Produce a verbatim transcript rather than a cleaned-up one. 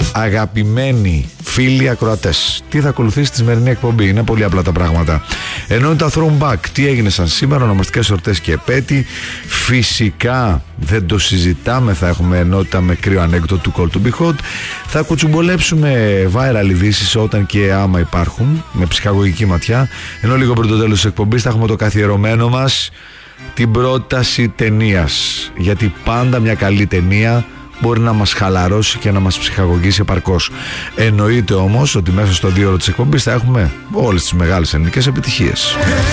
Αγαπημένοι φίλοι ακροατές, τι θα ακολουθήσει στη σημερινή εκπομπή? Είναι πολύ απλά τα πράγματα. Ενότητα throwback, τι έγινε σαν σήμερα, ονομαστικές εορτές και επέτη. Φυσικά δεν το συζητάμε, θα έχουμε ενότητα με κρύο ανέκδοτο του Call to Be Hot. Θα κουτσουμπολέψουμε viral ειδήσεις όταν και άμα υπάρχουν, με ψυχαγωγική ματιά. Ενώ λίγο πριν το τέλος της εκπομπής θα έχουμε το καθιερωμένο μας, την πρόταση ταινίας. Γιατί πάντα μια καλή ταινία μπορεί να μας χαλαρώσει και να μας ψυχαγωγήσει επαρκώς. Εννοείται όμως ότι μέσα στο δύο ώρο της εκπομπής θα έχουμε όλες τις μεγάλες ελληνικές επιτυχίες.